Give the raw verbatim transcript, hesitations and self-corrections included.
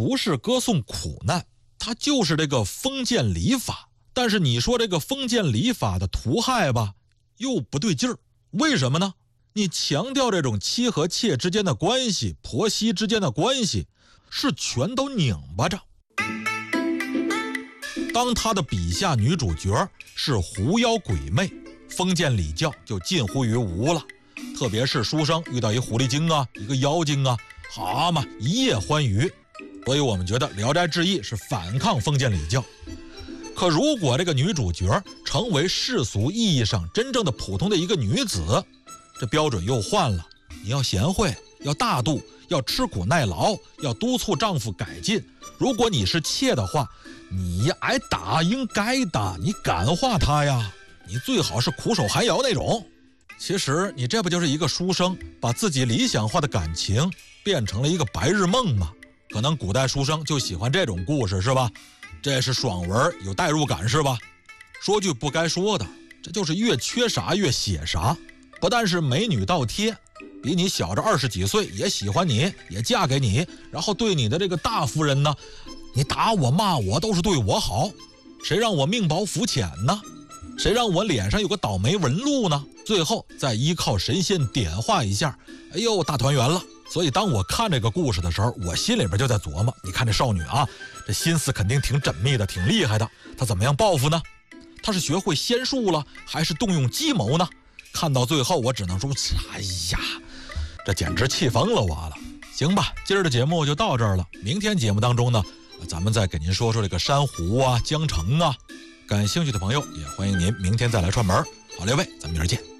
不是歌颂苦难，它就是这个封建礼法。但是你说这个封建礼法的图害吧，又不对劲儿。为什么呢？你强调这种妻和妾之间的关系，婆媳之间的关系，是全都拧巴着。当他的笔下女主角是狐妖鬼魅，封建礼教就近乎于无了。特别是书生遇到一狐狸精啊，一个妖精啊，好嘛，一夜欢愉。所以我们觉得《聊斋志异》是反抗封建礼教。可如果这个女主角成为世俗意义上真正的普通的一个女子，这标准又换了。你要贤惠，要大度，要吃苦耐劳，要督促丈夫改进。如果你是妾的话，你挨打应该的，你感化她呀，你最好是苦守寒窑那种。其实你这不就是一个书生把自己理想化的感情变成了一个白日梦吗？可能古代书生就喜欢这种故事，是吧？这是爽文，有代入感，是吧？说句不该说的，这就是越缺啥越写啥。不但是美女倒贴，比你小着二十几岁也喜欢你，也嫁给你，然后对你的这个大夫人呢，你打我骂我都是对我好，谁让我命薄福浅呢？谁让我脸上有个倒霉纹路呢？最后再依靠神仙点化一下，哎呦，大团圆了。所以当我看这个故事的时候，我心里边就在琢磨，你看这少女啊，这心思肯定挺缜密的，挺厉害的。她怎么样报复呢？她是学会仙术了，还是动用计谋呢？看到最后我只能说，哎呀，这简直气疯了我了。行吧，今儿的节目就到这儿了。明天节目当中呢，咱们再给您说说这个珊瑚啊、江城啊。感兴趣的朋友也欢迎您明天再来串门。好，列位，咱们明儿见。